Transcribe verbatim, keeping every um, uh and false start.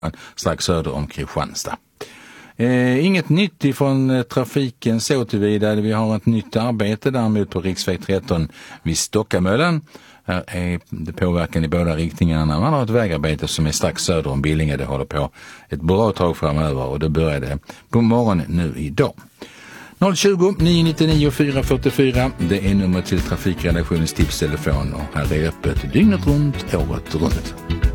strax söder om Kristianstad. Eh, inget nytt ifrån eh, trafiken så tillvida. Vi har ett nytt arbete däremot på riksväg tretton vid Stockamöllan. Här är det påverkan i båda riktningarna. Man har ett vägarbete som är strax söder om Billinge. Det håller på ett bra tag framöver och det började på morgonen nu idag. noll tjugo, nio nittionio, fyra fyrtiofyra. Det är nummer till trafikredaktionens tipstelefon och här är öppet dygnet runt, året runt.